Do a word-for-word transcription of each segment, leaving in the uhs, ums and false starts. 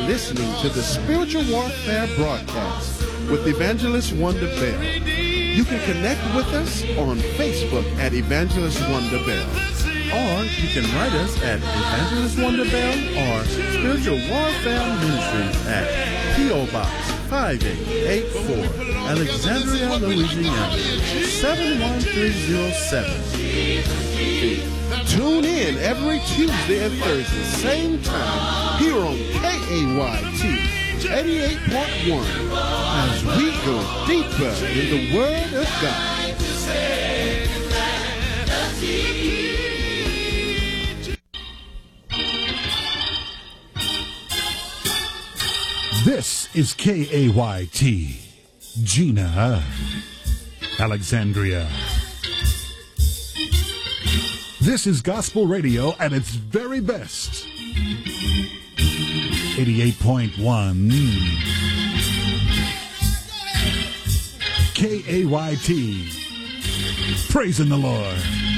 listening to the Spiritual Warfare Broadcast with Evangelist Wonder Bell. You can connect with us on Facebook at Evangelist Wonder Bell. Or you can write us at Evangelist Wonder Bell or Spiritual Warfare Ministries at P O. Box five eight eight four, Alexandria, Louisiana, seven one three zero seven. Tune in every Tuesday and Thursday, same time, here on K A Y T eighty-eight point one, as we go deeper in the Word of God. This is K A Y T, Gina, Alexandria. This is gospel radio at its very best. eighty-eight point one K A Y T, praising the Lord.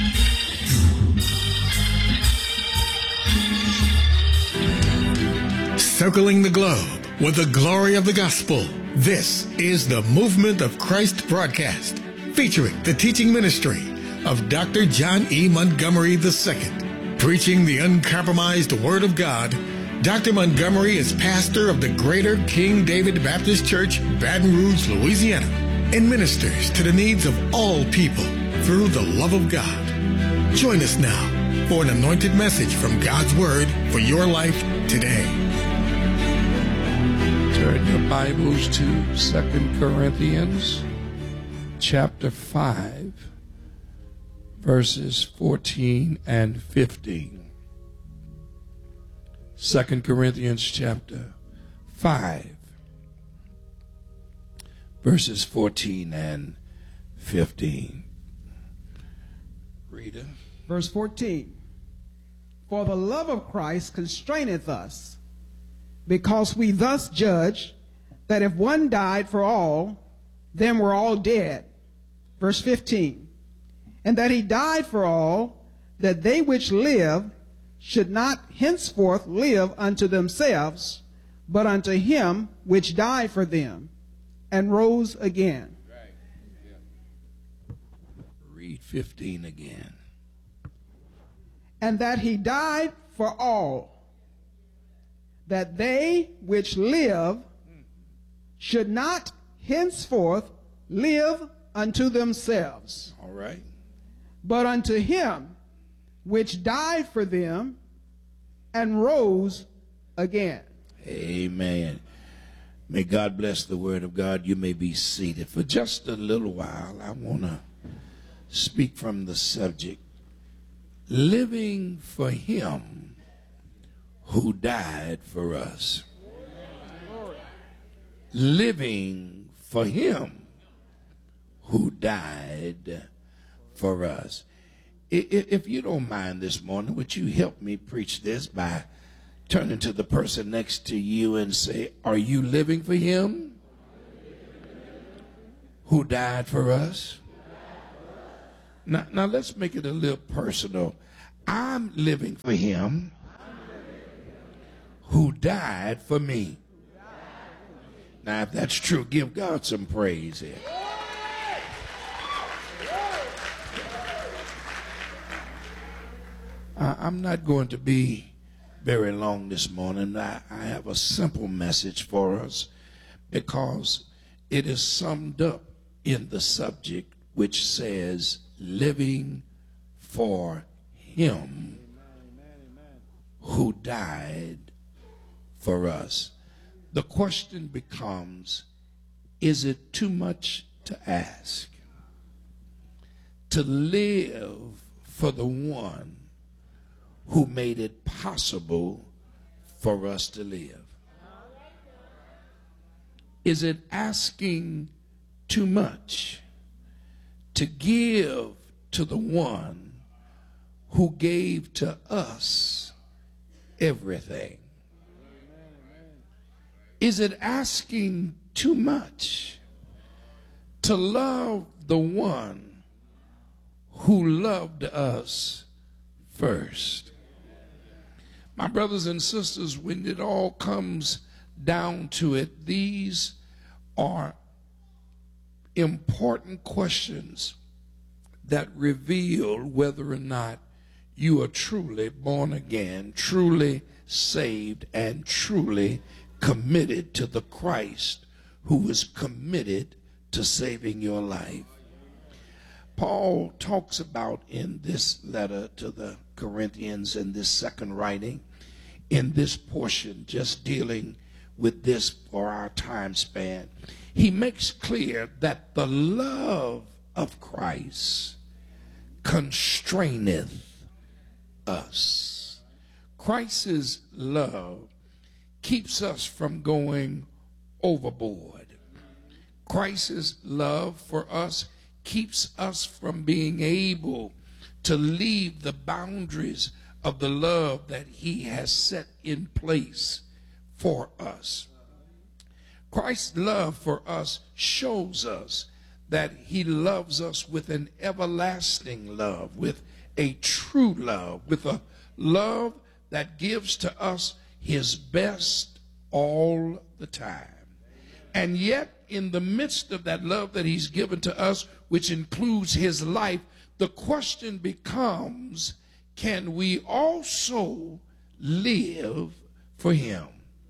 Circling the globe with the glory of the gospel. This is the Movement of Christ broadcast, featuring the teaching ministry of Doctor John E. Montgomery the Second. Preaching the uncompromised Word of God, Doctor Montgomery is pastor of the Greater King David Baptist Church, Baton Rouge, Louisiana, and ministers to the needs of all people through the love of God. Join us now for an anointed message from God's Word for your life today. Turn your Bibles to Second Corinthians chapter five, verses fourteen and fifteen. Second Corinthians chapter five, verses fourteen and fifteen. Reader. Verse fourteen. For the love of Christ constraineth us, because we thus judge that if one died for all, then we're all dead. Verse fifteen. And that he died for all, that they which live should not henceforth live unto themselves, but unto him which died for them and rose again. Right. Yeah. Read fifteen again. And that he died for all, that they which live should not henceforth live unto themselves. All right. But unto him which died for them and rose again. Amen. May God bless the Word of God. You may be seated. For just a little while, I want to speak from the subject, living for him who died for us. Living for him who died for us. If you don't mind this morning, would you help me preach this by turning to the person next to you and say, are you living for him who died for us? Now, now let's make it a little personal. I'm living for him who died for me. Now, if that's true, give God some praise here. I'm not going to be very long this morning. I, I have a simple message for us because it is summed up in the subject, which says living for him who died for us. The question becomes, is it too much to ask to live for the one who made it possible for us to live? Is it asking too much to give to the one who gave to us everything? Is it asking too much to love the one who loved us first? My brothers and sisters, when it all comes down to it, these are important questions that reveal whether or not you are truly born again, truly saved, and truly committed to the Christ who is committed to saving your life. Paul talks about in this letter to the Corinthians, in this second writing, in this portion, just dealing with this for our time span, he makes clear that the love of Christ constraineth us. Christ's love keeps us from going overboard. Christ's love for us keeps us from being able to leave the boundaries of the love that he has set in place for us. Christ's love for us shows us that he loves us with an everlasting love, with a true love, with a love that gives to us his best all the time. And yet, in the midst of that love that he's given to us, which includes his life, the question becomes, can we also live for him?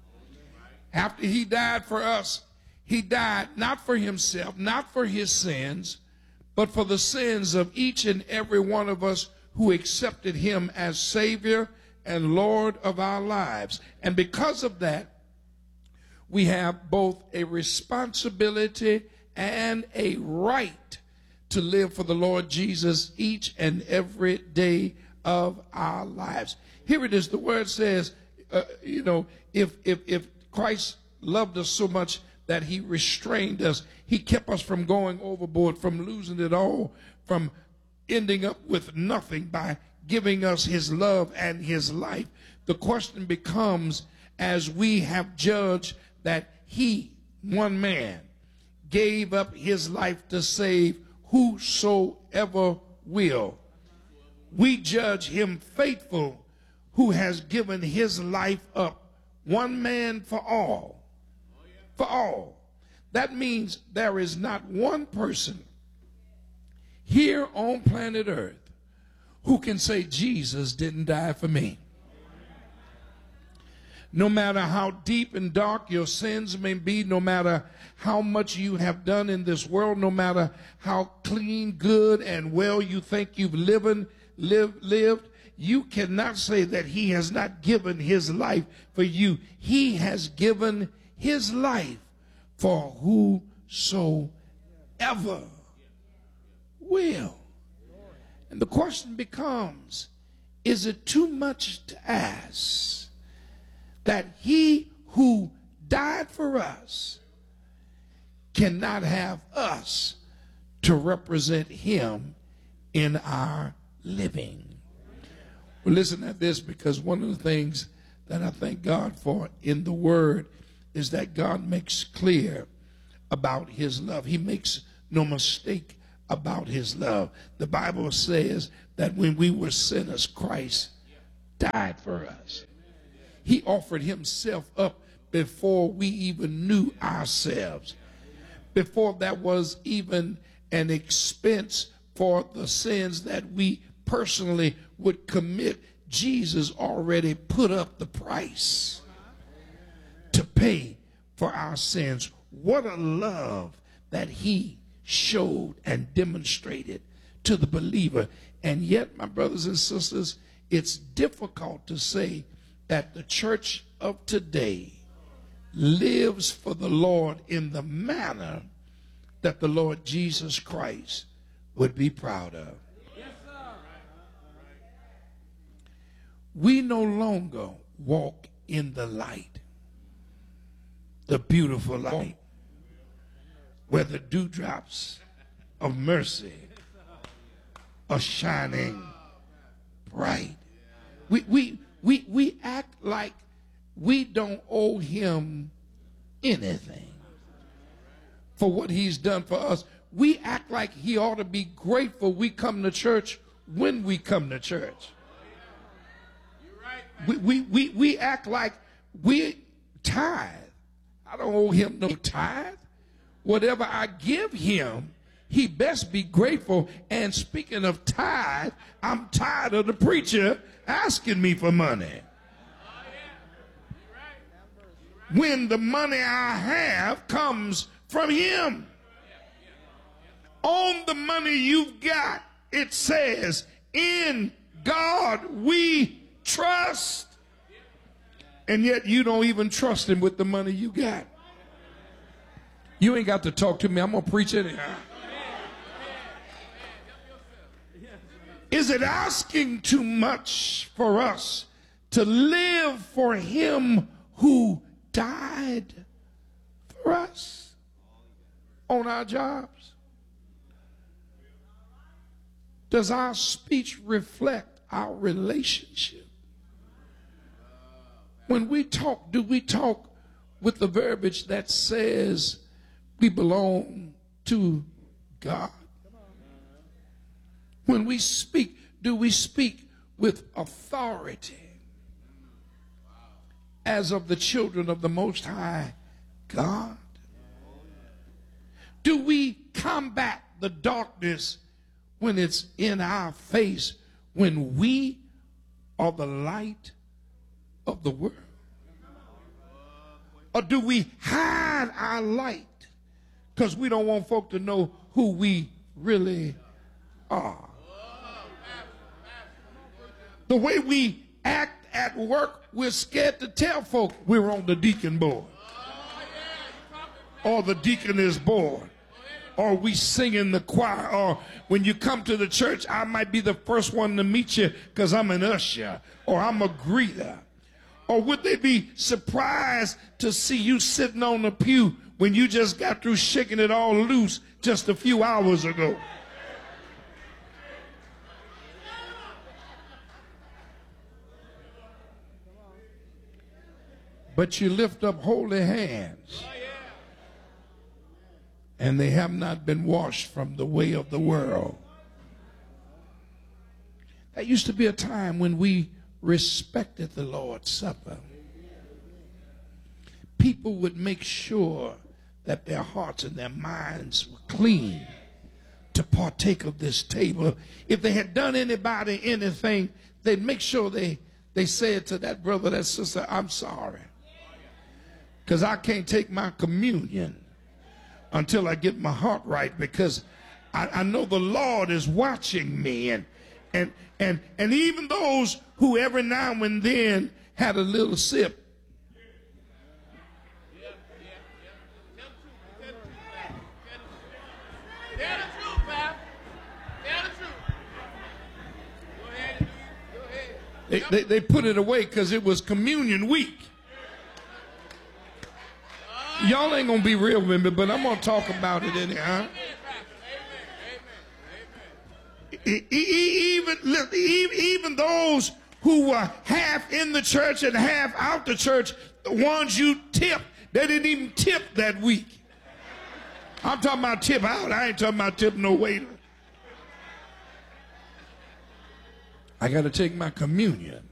After he died for us, he died not for himself, not for his sins, but for the sins of each and every one of us who accepted him as Savior and Lord of our lives. And because of that, we have both a responsibility and a right to live for the Lord Jesus each and every day of our lives. Here it is. The word says, uh, you know, if, if, if Christ loved us so much that he restrained us, he kept us from going overboard, from losing it all, from ending up with nothing by giving us his love and his life. The question becomes, as we have judged that he, one man, gave up his life to save whosoever will, we judge him faithful who has given his life up, one man for all. For all. That means there is not one person here on planet Earth who can say Jesus didn't die for me. No matter how deep and dark your sins may be, no matter how much you have done in this world, no matter how clean, good, and well you think you've lived, lived, lived, you cannot say that he has not given his life for you. He has given his life for whosoever will. And the question becomes, is it too much to ask that he who died for us cannot have us to represent him in our living? Well, listen at this, because one of the things that I thank God for in the word is that God makes clear about his love. He makes no mistake about his love. The Bible says that when we were sinners, Christ died for us. He offered himself up before we even knew ourselves, before that was even an expense for the sins that we personally would commit. Jesus already put up the price to pay for our sins. What a love that he showed and demonstrated to the believer. And yet, my brothers and sisters, it's difficult to say that the church of today lives for the Lord in the manner that the Lord Jesus Christ would be proud of. Yes, sir. We no longer walk in the light, the beautiful light, where the dewdrops of mercy are shining bright. We, we, we, we act like we don't owe him anything for what he's done for us. We act like he ought to be grateful we come to church when we come to church. We, we, we, we act like we tithe don't owe him no tithe. Whatever I give him, he best be grateful. And speaking of tithe, I'm tired of the preacher asking me for money. When the money I have comes from him. On the money you've got, it says, in God we trust. And yet you don't even trust him with the money you got. You ain't got to talk to me. I'm going to preach anyhow. Is it asking too much for us to live for him who died for us on our jobs? Does our speech reflect our relationship? When we talk, do we talk with the verbiage that says we belong to God? When we speak, do we speak with authority as of the children of the Most High God? Do we combat the darkness when it's in our face, when we are the light of the world? Or do we hide our light because we don't want folk to know who we really are? The way we act at work, we're scared to tell folk we're on the deacon board or the deaconess board, or we sing in the choir, or when you come to the church, I might be the first one to meet you because I'm an usher or I'm a greeter. Or would they be surprised to see you sitting on the pew when you just got through shaking it all loose just a few hours ago? But you lift up holy hands, and they have not been washed from the way of the world. That used to be a time when we respected the Lord's Supper. People would make sure that their hearts and their minds were clean to partake of this table. If they had done anybody anything, they'd make sure they, they said to that brother, that sister, I'm sorry, because I can't take my communion until I get my heart right, because I, I know the Lord is watching me. And and and and even those who every now and then had a little sip. They, they, they put it away because it was communion week. Y'all ain't going to be real with me, but I'm going to talk about it anyhow. Even, even those who were half in the church and half out the church, the ones you tipped, they didn't even tip that week. I'm talking about tip out. I ain't talking about tip no waiter. I got to take my communion.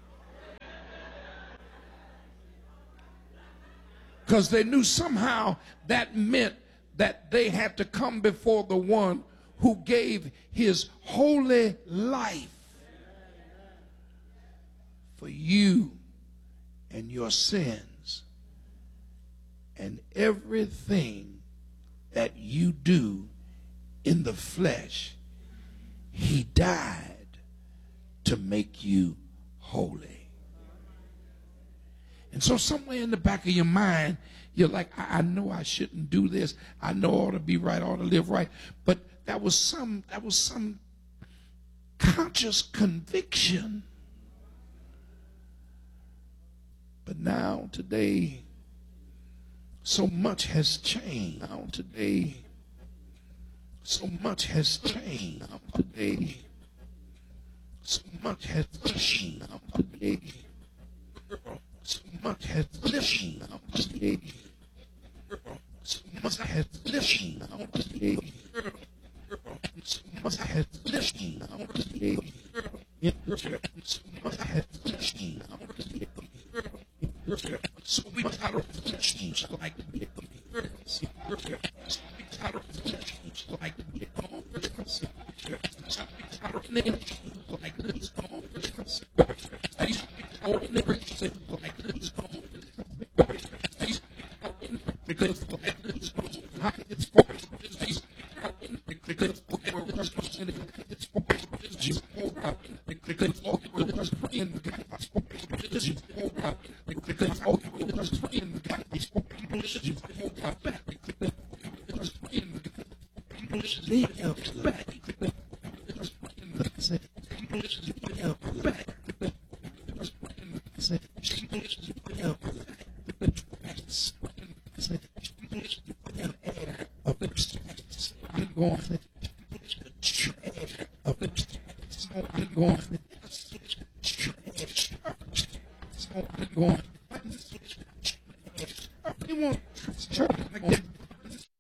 Because they knew somehow that meant that they had to come before the one who gave his holy life for you and your sins, and everything that you do in the flesh, he died to make you holy. And so somewhere in the back of your mind, you're like, I, I know I shouldn't do this. I know I ought to be right, I ought to live right. But that was some, that was some conscious conviction. But now, today, so much has changed. Now, today, so much has changed. Now, today, so much has changed. Now, today, so much has changed. Now, today, so much has changed. Now, today, so much has changed. Now, today, so much has changed. Now, today, so we gotta change like the earth. Like the like this because it's going.